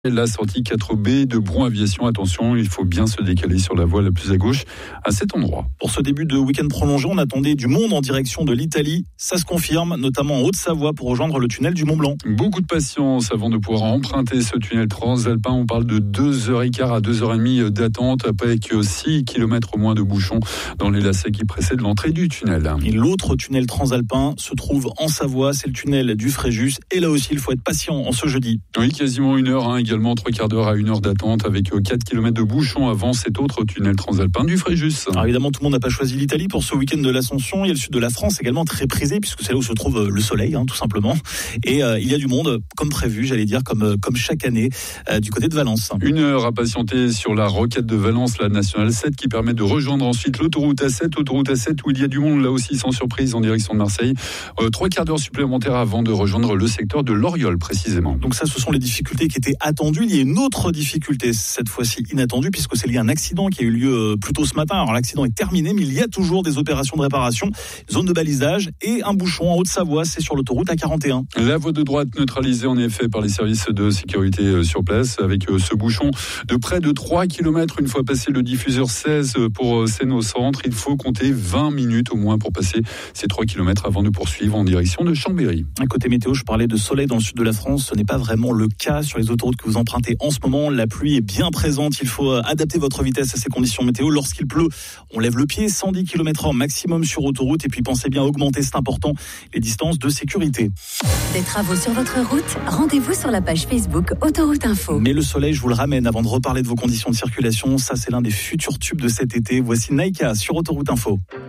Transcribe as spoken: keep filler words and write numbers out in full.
La sortie quatre B de Bron Aviation, attention, il faut bien se décaler sur la voie la plus à gauche à cet endroit. Pour ce début de week-end prolongé, on attendait du monde en direction de l'Italie. Ça se confirme, notamment en Haute-Savoie pour rejoindre le tunnel du Mont-Blanc. Beaucoup de patience avant de pouvoir emprunter ce tunnel transalpin. On parle de deux heures quinze à deux heures trente d'attente avec six kilomètres moins de bouchons dans les lacets qui précèdent l'entrée du tunnel. Et l'autre tunnel transalpin se trouve en Savoie, c'est le tunnel du Fréjus. Et là aussi, il faut être patient en ce jeudi. Oui, quasiment une heure, hein, également trois quarts d'heure à une heure d'attente avec quatre kilomètres de bouchons avant cet autre tunnel transalpin du Fréjus. Alors évidemment, tout le monde n'a pas choisi l'Italie pour ce week-end de l'Ascension. Il y a le sud de la France également très prisé puisque c'est là où se trouve le soleil, hein, tout simplement. Et euh, il y a du monde comme prévu, j'allais dire, comme, comme chaque année, euh, du côté de Valence. Une heure à patienter sur la roquette de Valence, la nationale sept, qui permet de rejoindre ensuite l'autoroute A sept, autoroute A sept où il y a du monde, là aussi sans surprise, en direction de Marseille. Euh, trois quarts d'heure supplémentaires avant de rejoindre le secteur de l'Oriol, précisément. Donc ça, ce sont les difficultés qui étaient attendues. Il y a une autre difficulté, cette fois-ci inattendue, puisque c'est lié à un accident qui a eu lieu plus tôt ce matin. Alors l'accident est terminé, mais il y a toujours des opérations de réparation, zone de balisage et un bouchon en Haute-Savoie, c'est sur l'autoroute A quarante et un. La voie de droite neutralisée en effet par les services de sécurité sur place, avec ce bouchon de près de trois kilomètres une fois passé le diffuseur seize pour Seine-au-Centre. Il faut compter vingt minutes au moins pour passer ces trois kilomètres avant de poursuivre en direction de Chambéry. À côté météo, je parlais de soleil dans le sud de la France. Ce n'est pas vraiment le cas sur les autoroutes que vous empruntez en ce moment. La pluie est bien présente. Il faut adapter votre vitesse à ces conditions météo. Lorsqu'il pleut, on lève le pied. cent dix kilomètres heure maximum sur autoroute. Et puis pensez bien à augmenter, c'est important, les distances de sécurité. Des travaux sur votre route? Rendez-vous sur la page Facebook Autoroute Info. Mais le soleil, je vous le ramène avant de reparler de vos conditions de circulation. Ça, c'est l'un des futurs tubes de cet été. Voici Naïka sur Autoroute Info.